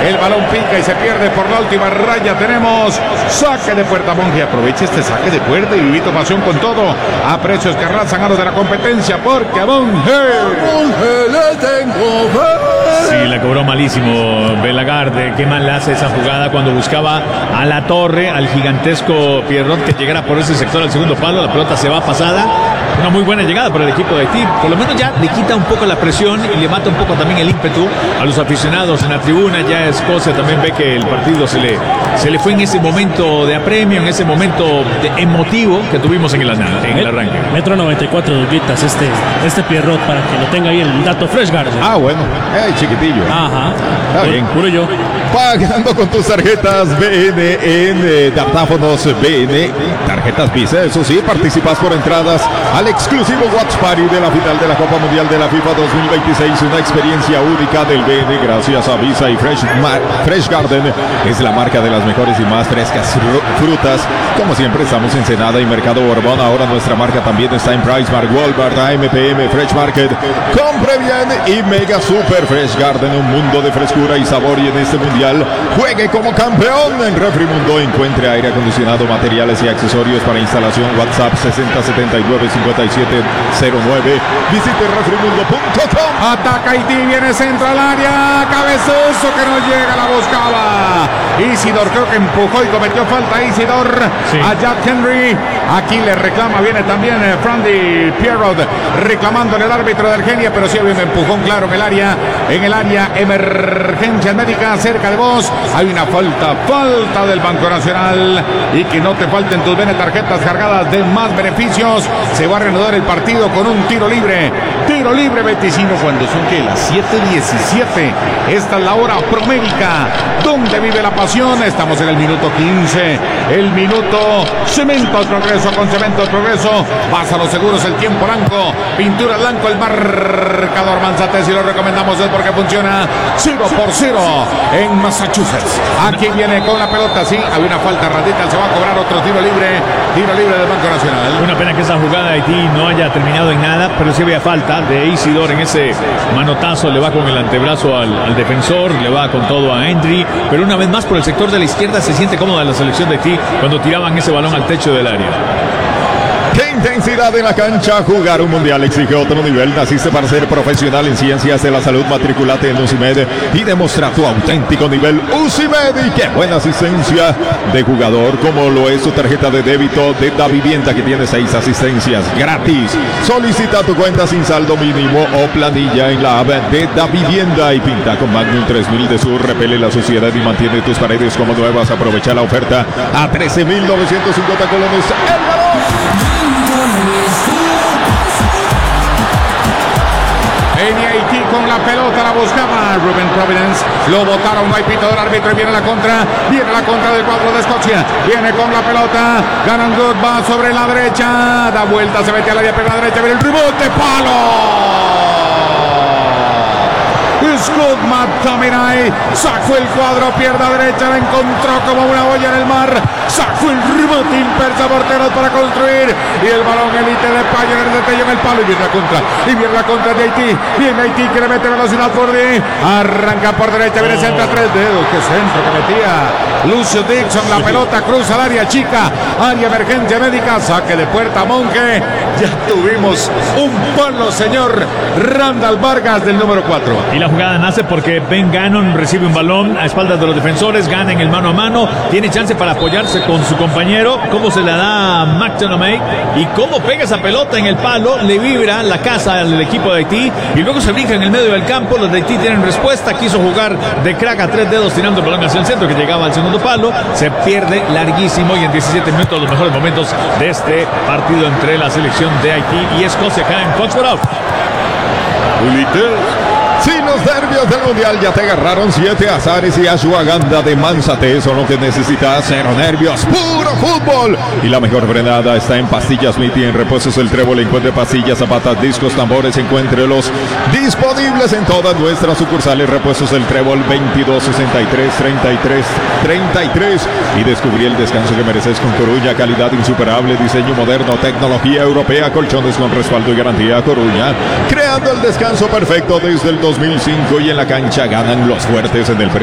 El balón pica y se pierde por la última raya. Tenemos saque de puerta. Monje, aprovecha este saque de puerta y Vivito Pasión con todo. A precios que arrasan a los de la competencia. Porque a Monje le tengo fe. Sí, la cobró malísimo Belagarde. Qué mal hace esa jugada cuando buscaba a la torre, al gigantesco Pierrot que llegara por ese sector al segundo palo. La pelota se va pasada. Una muy buena llegada para el equipo de Haití. Por lo menos ya le quita un poco la presión y le mata un poco también el ímpetu a los aficionados en la tribuna. Ya Escocia también ve que el partido se le fue en ese momento de apremio, en ese momento emotivo que tuvimos en el arranque. 1,94 m, Doguitas, este Pierrot, para que lo tenga ahí el dato Fresh Garden. Ah, bueno, chiquitillo. Ajá. Está bien. Puro yo. Pagando con tus tarjetas BN en datáfonos BN, tarjetas Visa, eso sí, participas por entradas al exclusivo Watch Party de la final de la Copa Mundial de la FIFA 2026, una experiencia única del BN gracias a Visa y Fresh Garden. Es la marca de las mejores y más frescas frutas. Como siempre estamos en Ensenada y Mercado Borbón. Ahora nuestra marca también está en PriceMart, Walmart, AMPM, Fresh Market. Compre bien y Mega Super Fresh Garden, un mundo de frescura y sabor, y en este mundial juegue como campeón. En Refrimundo encuentre aire acondicionado, materiales y accesorios para instalación. WhatsApp 6079-5709. Visite refrimundo.com. Ataca Haití, viene centro al área, cabezazo que no llega, la buscaba Isidor, creo que empujó y cometió falta Isidor, sí, a Jack Henry. Aquí le reclama, viene también Frandy Pierrot reclamándole al árbitro del Genia, pero sí había un empujón claro en el área, emergencia médica cerca de vos. Hay una falta del Banco Nacional, y que no te falten tus tarjetas cargadas de más beneficios. Se va a reanudar el partido con un tiro libre 25 cuando son que las 7:17. Esta es la hora promédica donde vive la pasión. Estamos en el minuto 15, el minuto Cemento al Progreso. Con Cemento al Progreso vas a los seguros, el tiempo blanco, pintura blanco, el marcador Manzate, si lo recomendamos es porque funciona 0-0 en Massachusetts. Aquí viene con la pelota, sí, había una falta radical, se va a cobrar otro tiro libre del Banco Nacional. Una pena que esa jugada de Haití no haya terminado en nada, pero sí había falta de Isidor en ese manotazo. Le va con el antebrazo al defensor, le va con todo a Henry, pero una vez más por el sector de la izquierda se siente cómoda la selección de Haití cuando tiraban ese balón al techo del área. ¡Qué intensidad en la cancha! Jugar un mundial exige otro nivel. Naciste para ser profesional en ciencias de la salud. Matriculate en UCIMED y demuestra tu auténtico nivel. UCIMED, y qué buena asistencia de jugador, como lo es tu tarjeta de débito de Davivienda, que tiene 6 asistencias gratis. Solicita tu cuenta sin saldo mínimo o planilla en la app de Davivienda y pinta con Magnum 3000 de Sur. Repele la suciedad y mantiene tus paredes como nuevas. Aprovecha la oferta a 13,950 colones el balón. Venía Haití con la pelota, la buscaba Ruben Providence, lo botaron, no hay pito del árbitro y viene la contra del cuadro de Escocia, viene con la pelota, Ganan Good, va sobre la derecha, da vuelta, se mete a la área, pega a la derecha, viene el rebote, palo. Scott McTominay sacó el cuadro, pierna derecha, la encontró como una olla en el mar, sacó el rebote, impersa porteros para construir, y el balón élite de Payo en el destello en el palo, y viene la contra de Haití, viene Haití que le mete velocidad por D, arranca por derecha, viene centro a 3 dedos, qué centro que metía Lucio Dixon, la pelota cruza al área chica, área emergencia médica, saque de puerta Monje. Ya tuvimos un palo, señor Randall Vargas, del número 4. Y la jugada nace porque Ben Gannon recibe un balón a espaldas de los defensores, gana en el mano a mano, tiene chance para apoyarse con su compañero, cómo se la da a McTominay y cómo pega esa pelota en el palo, le vibra la casa al equipo de Haití y luego se brinca en el medio del campo. Los de Haití tienen respuesta, quiso jugar de crack a 3 dedos tirando el balón hacia el centro que llegaba al segundo palo, se pierde larguísimo y en 17 minutos los mejores momentos de este partido entre la selección de Haití y Escocia acá en Foxborough. Si los nervios del mundial ya te agarraron, 7 azares y ashwagandha de Manzate son lo que necesitas. 0 nervios, puro fútbol. Y la mejor frenada está en Pastillas Miti. En Repuestos El Trébol encuentre pastillas, zapatas, discos, tambores. Encuéntrelos disponibles en todas nuestras sucursales. Repuestos El Trébol 2263-3333. Y descubrí el descanso que mereces con Coruña. Calidad insuperable, diseño moderno, tecnología europea, colchones con respaldo y garantía. Coruña, creando el descanso perfecto desde el 2005, y en la cancha ganan los fuertes en el